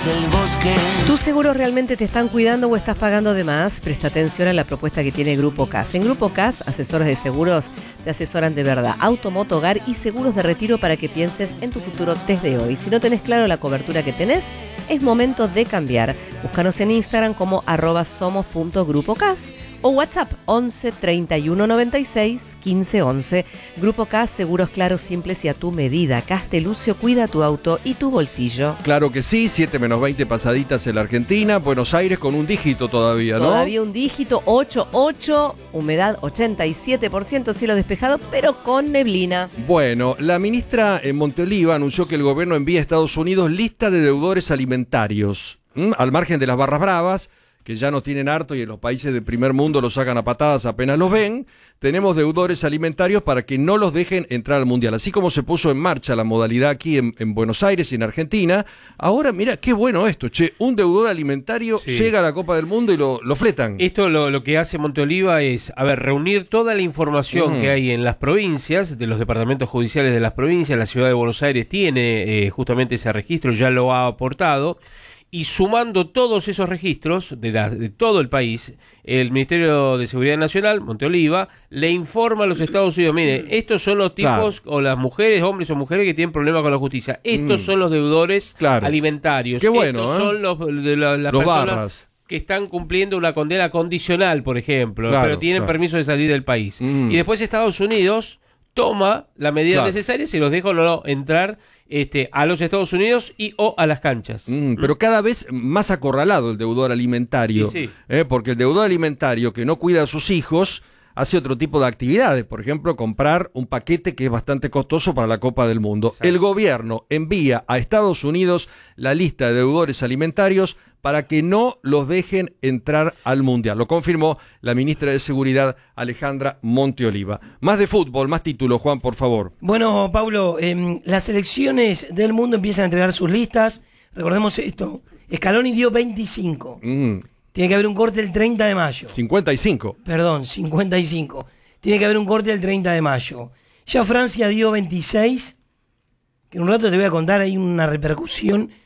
del bosque. ¿Tus seguros realmente te están cuidando o estás pagando de más? Presta atención a la propuesta que tiene Grupo CAS. En Grupo CAS, asesores de seguros te asesoran de verdad. Auto, moto, hogar y seguros de retiro para que pienses en tu futuro desde hoy. Si no tenés claro la cobertura que tenés, es momento de cambiar. Búscanos en Instagram como @somos.grupocas o WhatsApp 11 31 96 15 11. Grupo CAS, seguros claros, simples y a tu medida. Castelucio, cuida tu auto y tu bolsillo. Claro que sí, 7 menos 20 pasaditas en la Argentina. Buenos Aires con un dígito todavía, ¿no? Todavía un dígito, 8,8, humedad 87%, cielo despejado, pero con neblina. Bueno, la ministra Monteoliva anunció que el gobierno envía a Estados Unidos lista de deudores alimentarios. Al margen de las barras bravas, que ya nos tienen harto y en los países del primer mundo los sacan a patadas apenas los ven, tenemos deudores alimentarios para que no los dejen entrar al Mundial. Así como se puso en marcha la modalidad aquí en Buenos Aires y en Argentina, ahora mira qué bueno esto, un deudor alimentario llega a la Copa del Mundo y lo fletan. Esto lo que hace Monteoliva es, reunir toda la información que hay en las provincias, de los departamentos judiciales de las provincias. La ciudad de Buenos Aires tiene justamente ese registro, ya lo ha aportado. Y sumando todos esos registros de todo el país, el Ministerio de Seguridad Nacional, Monteoliva, le informa a los Estados Unidos, mire, estos son los tipos o las mujeres, hombres o mujeres que tienen problemas con la justicia. Estos son los deudores alimentarios. Qué bueno, estos son las personas barras que están cumpliendo una condena condicional, por ejemplo, pero tienen permiso de salir del país. Y después Estados Unidos toma la medida necesaria y se los deja o no entrar a los Estados Unidos y o a las canchas. Pero cada vez más acorralado el deudor alimentario, porque el deudor alimentario que no cuida a sus hijos hace otro tipo de actividades, por ejemplo, comprar un paquete que es bastante costoso para la Copa del Mundo. Exacto. El gobierno envía a Estados Unidos la lista de deudores alimentarios para que no los dejen entrar al Mundial. Lo confirmó la ministra de Seguridad, Alejandra Monteoliva. Más de fútbol, más títulos, Juan, por favor. Bueno, Pablo, las selecciones del mundo empiezan a entregar sus listas. Recordemos esto, Scaloni dio 25. Tiene que haber un corte el 30 de mayo. 55. Perdón, 55. Tiene que haber un corte el 30 de mayo. Ya Francia dio 26, que en un rato te voy a contar, hay una repercusión